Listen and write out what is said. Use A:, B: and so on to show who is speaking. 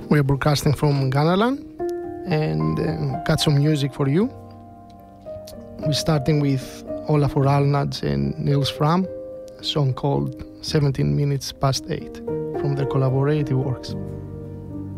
A: We're broadcasting from Ghanaland and got some music for you. We're starting with Olafur Alnads and Nils Fram, a song called 17 Minutes Past 8 from their collaborative works.